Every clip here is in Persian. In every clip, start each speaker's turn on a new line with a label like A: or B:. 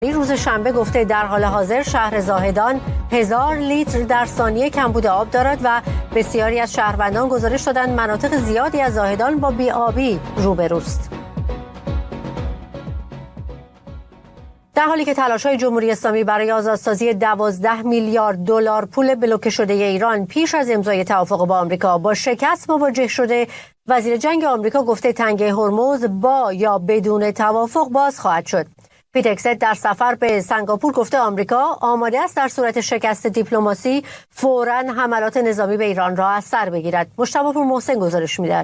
A: این روز شنبه گفته در حال حاضر شهر زاهدان 1000 لیتر در ثانیه کمبود آب دارد و بسیاری از شهروندان گزارش دادند مناطق زیادی از زاهدان با بی‌آبی روبروست. در حالی که تلاش‌های جمهوری اسلامی برای آزادسازی 12 میلیارد دلار پول بلوکه شده ایران پیش از امضای توافق با آمریکا با شکست مواجه شده، وزیر جنگ آمریکا گفته تنگه هرمز با یا بدون توافق باز خواهد شد. پیت هگست در سفر به سنگاپور گفته آمریکا آماده است در صورت شکست دیپلماسی فوراً حملات نظامی به ایران را از سر بگیرد. مجتبی پور محسن گزارش می‌دهد.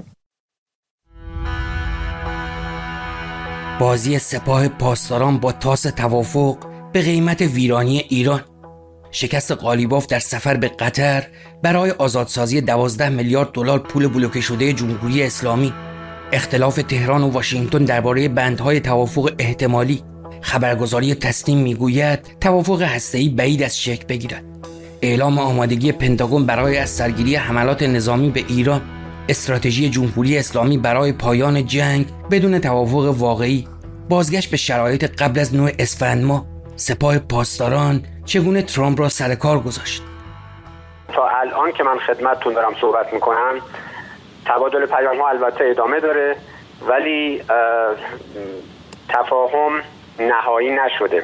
B: بازی سپاه پاسداران با تاس توافق به قیمت ویرانی ایران. شکست قالیباف در سفر به قطر برای آزادسازی 12 میلیارد دلار پول بلوکه شده جمهوری اسلامی. اختلاف تهران و واشنگتن درباره بندهای توافق احتمالی. خبرگزاری تسنیم میگوید توافق هسته‌ای بعید از شکل بگیرد. اعلام آمادگی پنتاگون برای از سرگیری حملات نظامی به ایران. استراتژی جمهوری اسلامی برای پایان جنگ بدون توافق واقعی. بازگشت به شرایط قبل از 9 اسفند ماه. سپاه پاسداران چگونه ترامپ را سر کار گذاشت.
C: تا الان که من خدمتتون دارم صحبت میکنم تبادل پیام‌ها البته ادامه داره، ولی تفاهم نهایی نشده.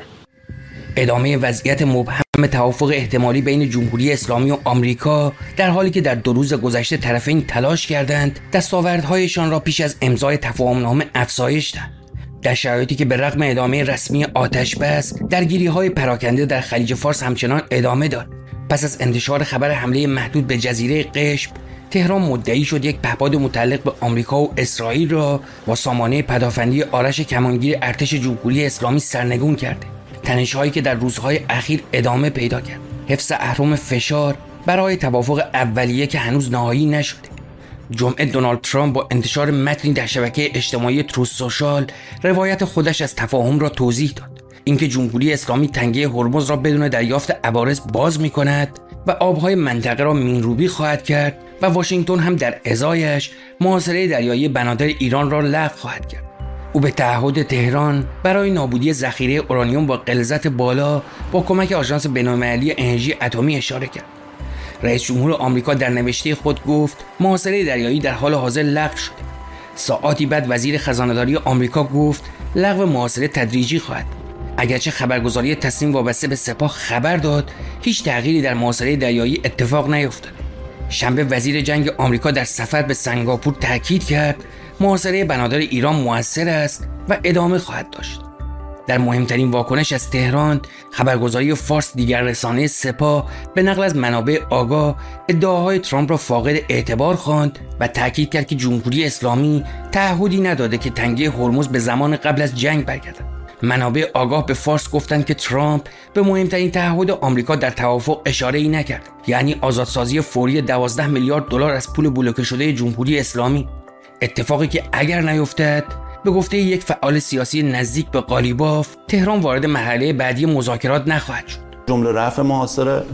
B: ادامه وضعیت مبهم توافق احتمالی بین جمهوری اسلامی و آمریکا در حالی که در 2 روز گذشته طرفین تلاش کردند دستاوردهایشان را پیش از امضای تفاهمنامه افزایش دهند. در شرایطی که به رغم ادامه رسمی آتش‌بس درگیری‌های پراکنده در خلیج فارس همچنان ادامه دارد. پس از انتشار خبر حمله محدود به جزیره قشم، تهران مدعی شد یک پهپاد متعلق به آمریکا و اسرائیل را با سامانه پدافندی آرش کمانگیر ارتش جمهوری اسلامی سرنگون کرده. تنش‌هایی که در روزهای اخیر ادامه پیدا کرد. حفظ اهرم فشار برای توافق اولیه که هنوز نهایی نشده. جمعه دونالد ترامپ با انتشار متنی در شبکه اجتماعی تروث سوشال روایت خودش از تفاهم را توضیح داد. اینکه جمهوری اسلامی تنگه هرمز را بدون دریافت عوارض باز می‌کند و آبهای منطقه را مین‌روبی خواهد کرد و واشنگتن هم در ازایش محاصره دریایی بنادر ایران را لغو خواهد کرد. او به تعهد تهران برای نابودی ذخیره اورانیوم با غلظت بالا با کمک آژانس بین‌المللی انرژی اتمی اشاره کرد. رئیس جمهور آمریکا در نوشته خود گفت محاصره دریایی در حال حاضر لغو شده. ساعاتی بعد وزیر خزانه‌داری آمریکا گفت لغو محاصره تدریجی خواهد بود. اگرچه خبرگزاری تسنیم وابسته به سپاه خبر داد هیچ تغییری در محاصره دریایی اتفاق نیفتاده. شنبه وزیر جنگ آمریکا در سفر به سنگاپور تاکید کرد محاصره بنادر ایران مؤثر است و ادامه خواهد داشت. در مهمترین واکنش از تهران، خبرگزاری فارس دیگر رسانه سپاه به نقل از منابع آگاه ادعاهای ترامپ را فاقد اعتبار خواند و تاکید کرد که جمهوری اسلامی تعهدی نداده که تنگه هرمز به زمان قبل از جنگ برگردد. منابع آگاه به فارس گفتند که ترامپ به مهمترین تعهد آمریکا در توافق اشاره‌ای نکرد، یعنی آزادسازی فوری 12 میلیارد دلار از پول بلوکه شده جمهوری اسلامی. اتفاقی که اگر نیفتد، به گفته یک فعال سیاسی نزدیک به قالیباف، تهران وارد مرحله بعدی مذاکرات نخواهد شد.
D: جمله رفع محاصره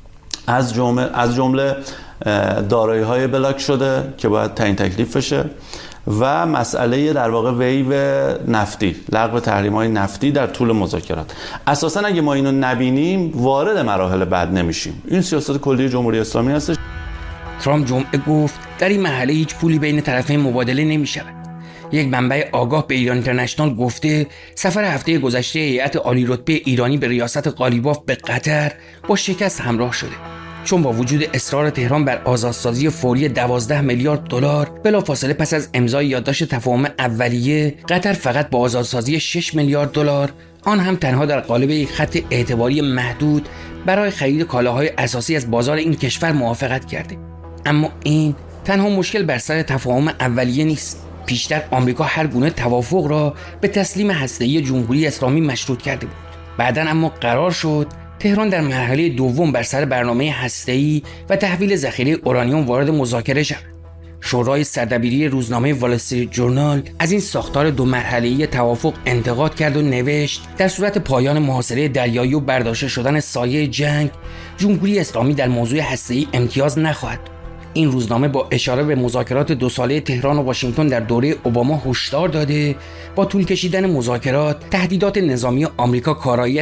D: از جمله دارایی‌های بلاک شده که باید تعیین تکلیف بشه و مسئله در واقع ویو نفتی، لغو تحریم‌های نفتی در طول مذاکرات. اساساً اگه ما اینو نبینیم وارد مراحل بعد نمیشیم. این سیاست کلی جمهوری اسلامی هستش.
B: ترامپ جمعه گفت در این مرحله هیچ پولی بین طرفین مبادله نمی‌شود. یک منبع آگاه به ایران اینترنشنال گفته سفر هفته گذشته هیئت عالی رتبه ایرانی به ریاست قالیباف به قطر با شکست همراه شده، چون با وجود اصرار تهران بر آزادسازی فوری 12 میلیارد دلار بلافاصله پس از امضای یادداشت تفاهم اولیه، قطر فقط با آزادسازی 6 میلیارد دلار، آن هم تنها در قالب یک خط اعتباری محدود، برای خرید کالاهای اساسی از بازار این کشور موافقت کرده. اما این تنها مشکل بر سر تفاهم اولیه نیست. پیشتر آمریکا هر گونه توافق را به تسلیم هسته‌ای جمهوری اسلامی مشروط کرده بود. بعداً اما قرار شد تهران در مرحله دوم بر سر برنامه هسته‌ای و تحویل ذخیره اورانیوم وارد مذاکره شود. شورای سردبیری روزنامه وال استریت جورنال از این ساختار 2 مرحله‌ای توافق انتقاد کرد و نوشت در صورت پایان محاصره دریایی و برداشته شدن سایه جنگ، جمهوری اسلامی در موضوع هسته‌ای امتیاز نخواهد. این روزنامه با اشاره به مذاکرات 2 ساله تهران و واشنگتن در دوره اوباما هشدار داده با طول کشیدن مذاکرات تهدیدات نظامی آمریکا کارایی